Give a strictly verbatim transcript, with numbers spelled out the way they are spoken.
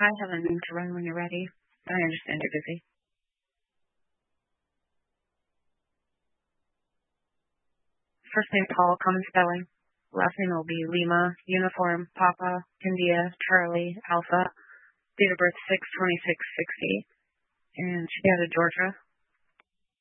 I have a name to run when you're ready. I understand you're busy. First name Paul, common spelling. Last name will be Lima, Uniform, Papa, India, Charlie, Alpha. Date of birth six twenty six sixty. And she out of Georgia.